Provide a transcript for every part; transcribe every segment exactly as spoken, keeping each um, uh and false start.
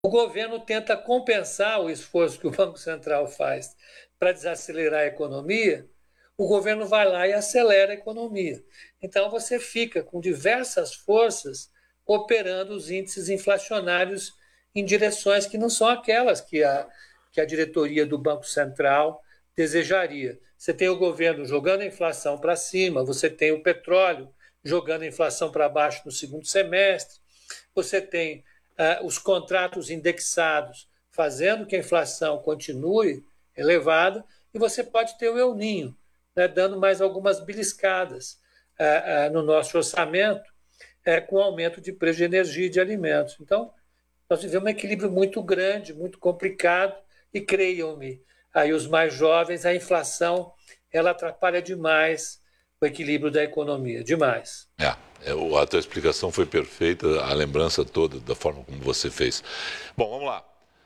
O governo tenta compensar o esforço que o Banco Central faz para desacelerar a economia, o governo vai lá e acelera a economia. Então, você fica com diversas forças operando os índices inflacionários em direções que não são aquelas que a, que a diretoria do Banco Central desejaria. Você tem o governo jogando a inflação para cima, você tem o petróleo jogando a inflação para baixo no segundo semestre, você tem uh, os contratos indexados fazendo que a inflação continue elevada, e você pode ter o El Ninho, né, dando mais algumas beliscadas uh, uh, no nosso orçamento, uh, com aumento de preço de energia e de alimentos. Então, nós vivemos um equilíbrio muito grande, muito complicado, e creiam-me, aí os mais jovens, a inflação ela atrapalha demais o equilíbrio da economia, demais. É, é, a tua explicação foi perfeita, a lembrança toda da forma como você fez. Bom, vamos lá.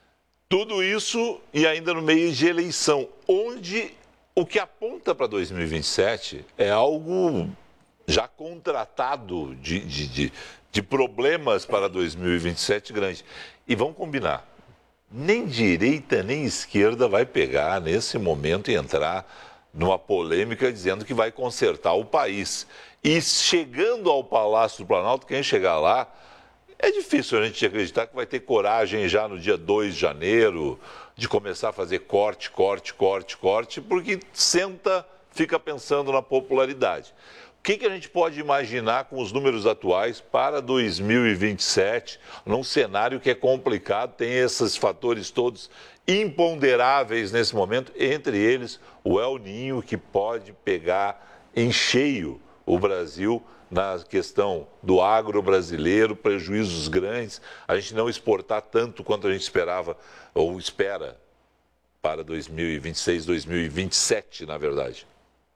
Tudo isso e ainda no meio de eleição, onde o que aponta para dois mil e vinte e sete é algo já contratado de, de, de, de problemas para dois mil e vinte e sete grande. E vamos combinar, nem direita nem esquerda vai pegar nesse momento e entrar numa polêmica dizendo que vai consertar o país. E chegando ao Palácio do Planalto, quem chegar lá, é difícil a gente acreditar que vai ter coragem já no dia dois de janeiro de começar a fazer corte, corte, corte, corte, porque senta, fica pensando na popularidade. O que, que a gente pode imaginar com os números atuais para dois mil e vinte e sete, num cenário que é complicado, tem esses fatores todos imponderáveis nesse momento, entre eles o El Ninho, que pode pegar em cheio o Brasil na questão do agro brasileiro, prejuízos grandes, a gente não exportar tanto quanto a gente esperava ou espera para dois mil e vinte e seis, dois mil e vinte e sete, na verdade.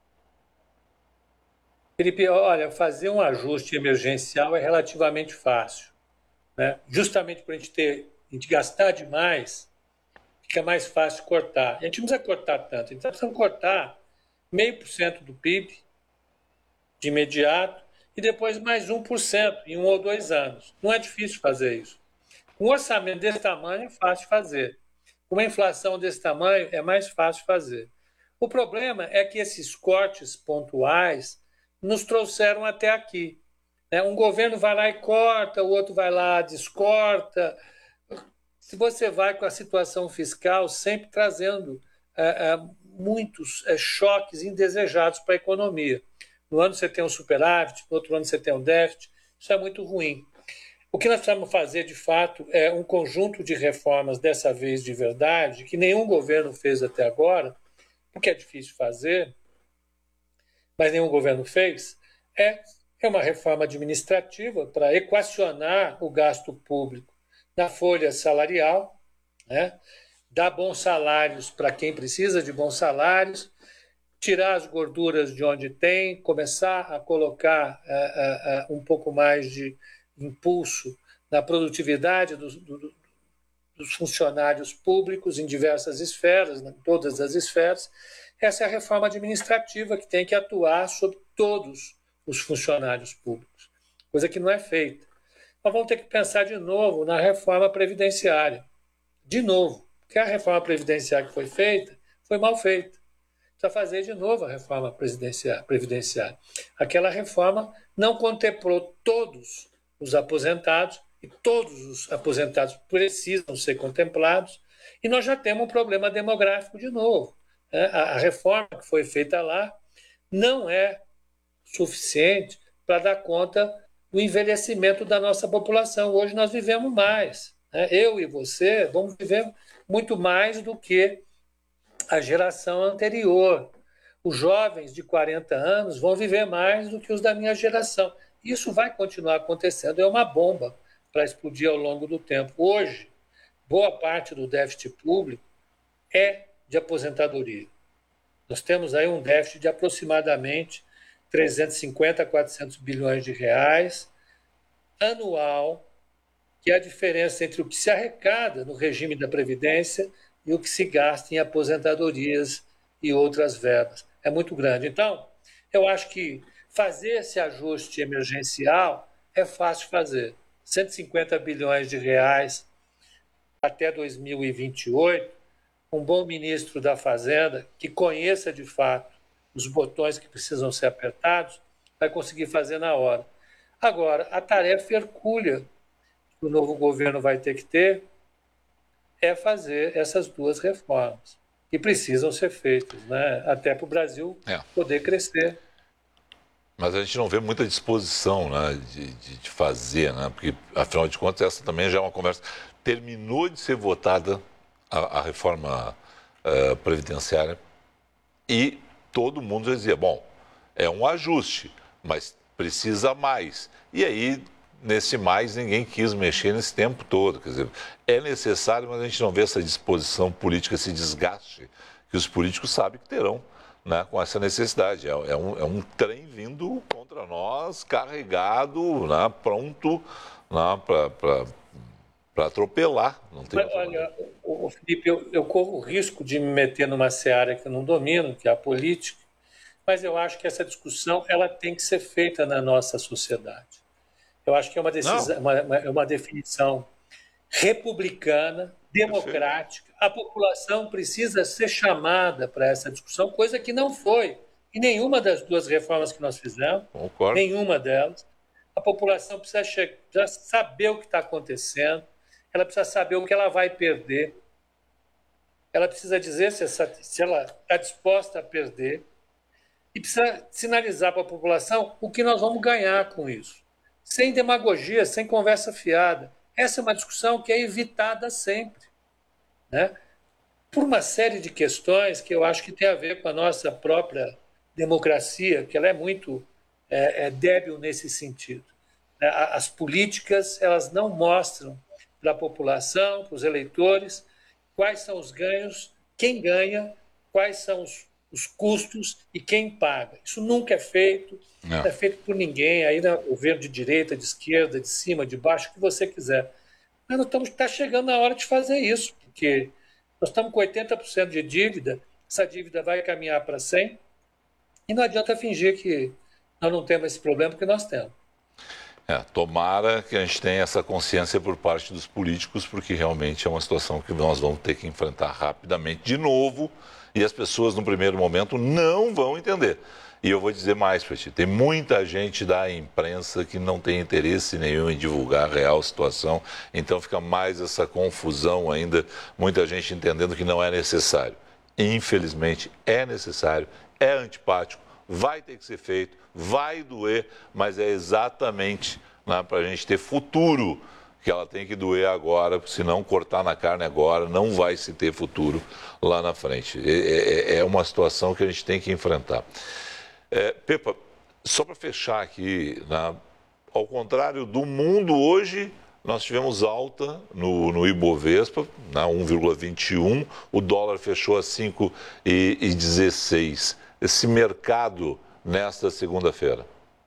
Felipe, olha, fazer um ajuste emergencial é relativamente fácil, né? Justamente para a gente ter, a gente gastar demais, fica mais fácil cortar. A gente não precisa cortar tanto, então precisamos cortar meio por cento do P I B de imediato e depois mais um por cento em um ou dois anos. Não é difícil fazer isso. Um orçamento desse tamanho é fácil fazer. Uma inflação desse tamanho é mais fácil fazer. O problema é que esses cortes pontuais nos trouxeram até aqui. Um governo vai lá e corta, o outro vai lá, descorta. Se você vai com a situação fiscal sempre trazendo é, é, muitos é, choques indesejados para a economia. No ano você tem um superávit, no outro ano você tem um déficit, isso é muito ruim. O que nós precisamos fazer, de fato, é um conjunto de reformas, dessa vez de verdade, que nenhum governo fez até agora, porque é difícil fazer, mas nenhum governo fez, é, é uma reforma administrativa para equacionar o gasto público na folha salarial, né? Dar bons salários para quem precisa de bons salários, tirar as gorduras de onde tem, começar a colocar uh, uh, uh, um pouco mais de impulso na produtividade dos, do, dos funcionários públicos em diversas esferas, em todas as esferas. Essa é a reforma administrativa que tem que atuar sobre todos os funcionários públicos, coisa que não é feita. Nós vamos ter que pensar de novo na reforma previdenciária. De novo, porque a reforma previdenciária que foi feita foi mal feita. Precisa fazer de novo a reforma previdenciária. Aquela reforma não contemplou todos os aposentados, e todos os aposentados precisam ser contemplados, e nós já temos um problema demográfico de novo. A reforma que foi feita lá não é suficiente para dar conta do envelhecimento da nossa população. Hoje nós vivemos mais. Eu e você vamos viver muito mais do que a geração anterior. Os jovens de quarenta anos vão viver mais do que os da minha geração. Isso vai continuar acontecendo, é uma bomba para explodir ao longo do tempo. Hoje, boa parte do déficit público é de aposentadoria. Nós temos aí um déficit de aproximadamente trezentos e cinquenta a quatrocentos bilhões de reais anual, que é a diferença entre o que se arrecada no regime da Previdência e o que se gasta em aposentadorias e outras verbas. É muito grande. Então, eu acho que fazer esse ajuste emergencial é fácil fazer. cento e cinquenta bilhões de reais até dois mil e vinte e oito, um bom ministro da Fazenda, que conheça de fato os botões que precisam ser apertados, vai conseguir fazer na hora. Agora, a tarefa hercúlea que o novo governo vai ter que ter é fazer essas duas reformas, que precisam ser feitas, né? Até para o Brasil é. poder crescer. Mas a gente não vê muita disposição, né, de, de, de fazer, né? Porque, afinal de contas, essa também já é uma conversa. Terminou de ser votada a, a reforma uh, previdenciária e todo mundo já dizia, bom, é um ajuste, mas precisa mais. E aí, nesse mais, ninguém quis mexer nesse tempo todo. Quer dizer, é necessário, mas a gente não vê essa disposição política, esse desgaste que os políticos sabem que terão, né, com essa necessidade. É, é, um, é um trem vindo contra nós, carregado, né, pronto, né, para atropelar. Não tem mas, olha, o, o Felipe, eu, eu corro o risco de me meter numa seara que eu não domino, que é a política, mas eu acho que essa discussão ela tem que ser feita na nossa sociedade. Eu acho que é uma, decisão, uma, uma, uma definição republicana, democrática. Perfeito. A população precisa ser chamada para essa discussão, coisa que não foi em nenhuma das duas reformas que nós fizemos, Concordo. nenhuma delas. A população precisa, chegar, precisa saber o que está acontecendo, ela precisa saber o que ela vai perder, ela precisa dizer se, essa, se ela está disposta a perder e precisa sinalizar para a população o que nós vamos ganhar com isso. Sem demagogia, sem conversa fiada. Essa é uma discussão que é evitada sempre, né? Por uma série de questões que eu acho que tem a ver com a nossa própria democracia, que ela é muito é, é débil nesse sentido. As políticas elas não mostram para a população, para os eleitores, quais são os ganhos, quem ganha, quais são os, os custos e quem paga. Isso nunca é feito, não, não é feito por ninguém, aí no governo de direita, de esquerda, de cima, de baixo, o que você quiser. Mas nós estamos tá chegando na hora de fazer isso, porque nós estamos com oitenta por cento de dívida, essa dívida vai caminhar para cem por cento, e não adianta fingir que nós não temos esse problema, porque nós temos. É, tomara que a gente tenha essa consciência por parte dos políticos, porque realmente é uma situação que nós vamos ter que enfrentar rapidamente de novo, e as pessoas no primeiro momento não vão entender. E eu vou dizer mais para ti, tem muita gente da imprensa que não tem interesse nenhum em divulgar a real situação, então fica mais essa confusão ainda, muita gente entendendo que não é necessário. Infelizmente é necessário, é antipático, vai ter que ser feito, vai doer, mas é exatamente, né, para a gente ter futuro que ela tem que doer agora, se não cortar na carne agora, não vai se ter futuro lá na frente. É, é, é uma situação que a gente tem que enfrentar. É, Pepa, só para fechar aqui, né, ao contrário do mundo hoje, nós tivemos alta no, no Ibovespa, né, um vírgula vinte e um, o dólar fechou a cinco vírgula dezesseis. Esse mercado nesta segunda-feira?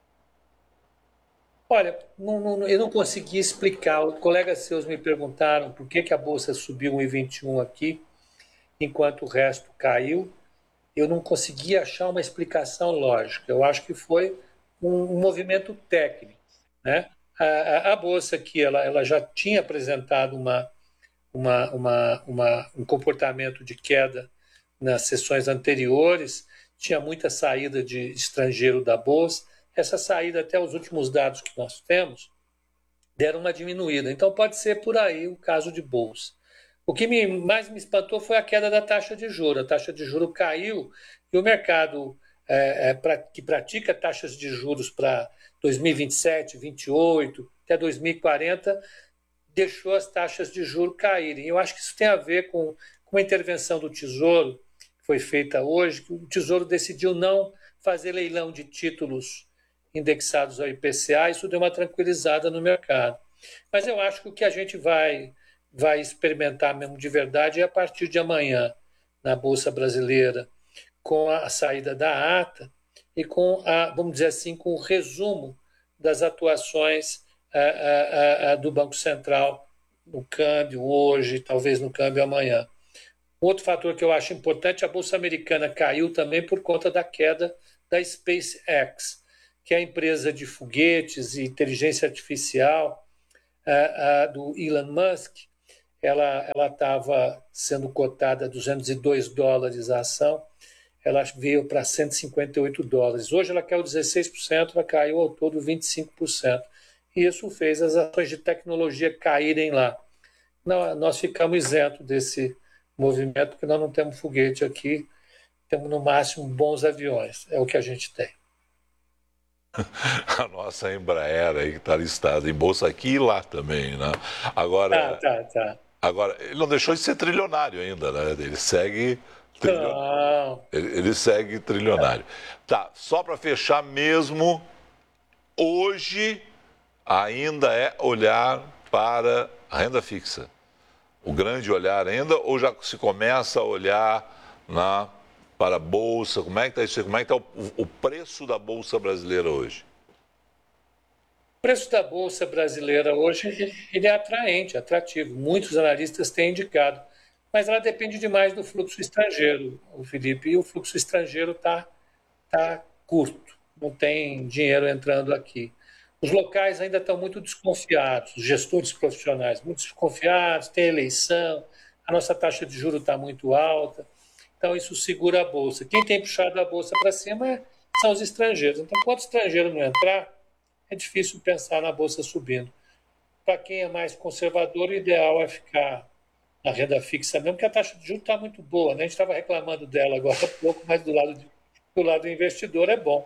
Olha, não, não, eu não consegui explicar. Os colegas seus me perguntaram por que, que a Bolsa subiu um vírgula vinte e um aqui, enquanto o resto caiu. Eu não consegui achar uma explicação lógica. Eu acho que foi um, um movimento técnico, né? A, a, a Bolsa aqui ela, ela já tinha apresentado uma, uma, uma, uma, um comportamento de queda nas sessões anteriores, tinha muita saída de estrangeiro da Bolsa. Essa saída, até os últimos dados que nós temos, deram uma diminuída. Então, pode ser por aí o caso de Bolsa. O que me, mais me espantou foi a queda da taxa de juros. A taxa de juros caiu e o mercado é, é, pra, que pratica taxas de juros para dois mil e vinte e sete, vinte e oito, até dois mil e quarenta, deixou as taxas de juros caírem. Eu acho que isso tem a ver com, com a intervenção do Tesouro, que foi feita hoje, que o Tesouro decidiu não fazer leilão de títulos indexados ao I P C A, isso deu uma tranquilizada no mercado. Mas eu acho que o que a gente vai, vai experimentar mesmo de verdade é a partir de amanhã, na Bolsa Brasileira, com a saída da ata e com, a, vamos dizer assim, com o resumo das atuações a, a, a, do Banco Central no câmbio hoje, talvez no câmbio amanhã. Outro fator que eu acho importante, a Bolsa Americana caiu também por conta da queda da SpaceX, que é a empresa de foguetes e inteligência artificial uh, uh, do Elon Musk. ela ela estava sendo cotada a duzentos e dois dólares a ação, ela veio para cento e cinquenta e oito dólares. Hoje ela caiu dezesseis por cento, ela caiu ao todo vinte e cinco por cento. E isso fez as ações de tecnologia caírem lá. Não, nós ficamos isentos desse movimento, porque nós não temos foguete aqui, temos no máximo bons aviões, é o que a gente tem. A nossa Embraer aí que está listada em bolsa aqui e lá também, né? Agora, tá, tá, tá. Agora, ele não deixou de ser trilionário ainda, né? Ele segue trilionário. Ele, ele segue trilionário. Tá, só para fechar mesmo, hoje ainda é olhar para a renda fixa. O grande olhar ainda, ou já se começa a olhar na, para a Bolsa? Como é que está isso? Como é que está o, o preço da Bolsa brasileira hoje? O preço da Bolsa brasileira hoje ele é atraente, atrativo. Muitos analistas têm indicado, mas ela depende demais do fluxo estrangeiro, o Felipe, e o fluxo estrangeiro está tá curto, não tem dinheiro entrando aqui. Os locais ainda estão muito desconfiados, os gestores profissionais muito desconfiados, tem eleição, a nossa taxa de juros está muito alta, então isso segura a Bolsa. Quem tem puxado a Bolsa para cima são os estrangeiros. Então, enquanto o estrangeiro não entrar, é difícil pensar na Bolsa subindo. Para quem é mais conservador, o ideal é ficar na renda fixa mesmo, porque a taxa de juros está muito boa, né? A gente estava reclamando dela agora há pouco, mas do lado, de, do lado do investidor é bom.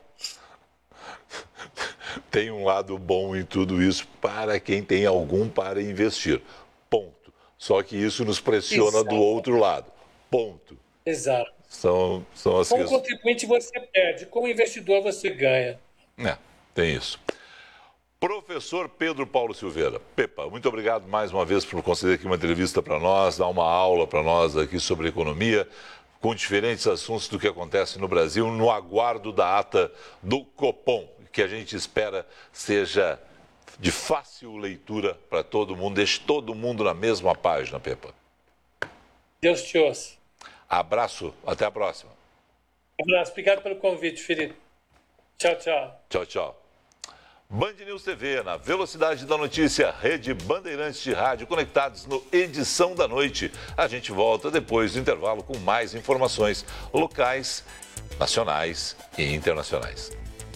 Tem um lado bom em tudo isso para quem tem algum para investir. Ponto. Só que isso nos pressiona Exato. do outro lado. Ponto. Exato. São, são as Como questões. contribuinte você perde, como investidor você ganha. É, tem isso. Professor Pedro Paulo Silveira, Pepa, muito obrigado mais uma vez por conceder aqui uma entrevista para nós, dar uma aula para nós aqui sobre economia, com diferentes assuntos do que acontece no Brasil, no aguardo da ata do Copom, que a gente espera seja de fácil leitura para todo mundo, deixe todo mundo na mesma página, Pepa. Deus te ouça. Abraço, até a próxima. Abraço, obrigado pelo convite, Felipe. Tchau, tchau. Tchau, tchau. Band News T V, na velocidade da notícia, Rede Bandeirantes de Rádio, conectados no Edição da Noite. A gente volta depois do intervalo com mais informações locais, nacionais e internacionais.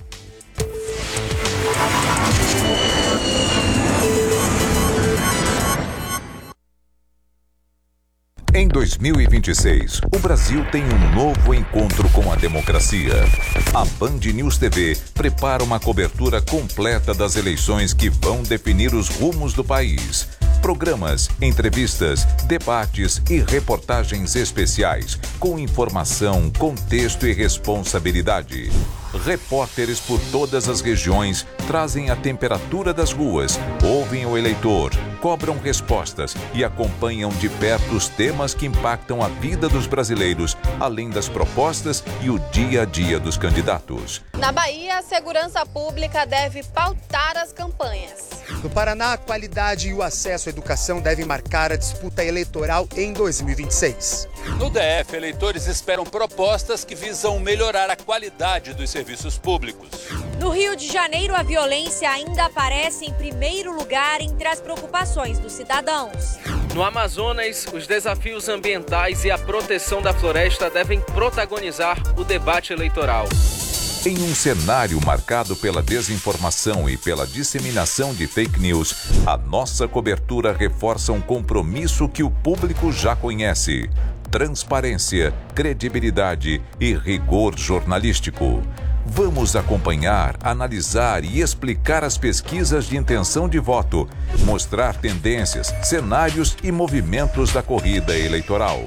Em dois mil e vinte e seis, o Brasil tem um novo encontro com a democracia. A Band News T V prepara uma cobertura completa das eleições que vão definir os rumos do país. Programas, entrevistas, debates e reportagens especiais com informação, contexto e responsabilidade. Repórteres por todas as regiões trazem a temperatura das ruas, ouvem o eleitor, cobram respostas e acompanham de perto os temas que impactam a vida dos brasileiros, além das propostas e o dia a dia dos candidatos. Na Bahia, a segurança pública deve pautar as campanhas. No Paraná, a qualidade e o acesso à educação devem marcar a disputa eleitoral em dois mil e vinte e seis. No D F, eleitores esperam propostas que visam melhorar a qualidade dos serviços públicos. No Rio de Janeiro, a violência ainda aparece em primeiro lugar entre as preocupações dos cidadãos. No Amazonas, os desafios ambientais e a proteção da floresta devem protagonizar o debate eleitoral. Em um cenário marcado pela desinformação e pela disseminação de fake news, a nossa cobertura reforça um compromisso que o público já conhece: transparência, credibilidade e rigor jornalístico. Vamos acompanhar, analisar e explicar as pesquisas de intenção de voto, mostrar tendências, cenários e movimentos da corrida eleitoral.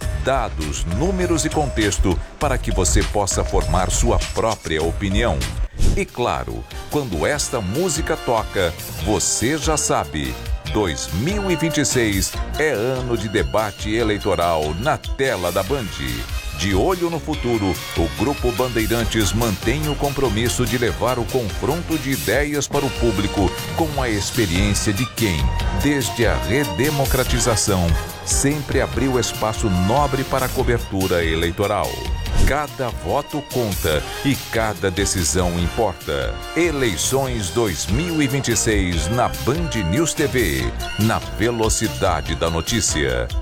Dados, números e contexto para que você possa formar sua própria opinião. E claro, quando esta música toca, você já sabe, dois mil e vinte e seis é ano de debate eleitoral na tela da Band. De olho no futuro, o Grupo Bandeirantes mantém o compromisso de levar o confronto de ideias para o público com a experiência de quem, desde a redemocratização, sempre abriu espaço nobre para a cobertura eleitoral. Cada voto conta e cada decisão importa. Eleições dois mil e vinte e seis na Band News T V. Na velocidade da notícia.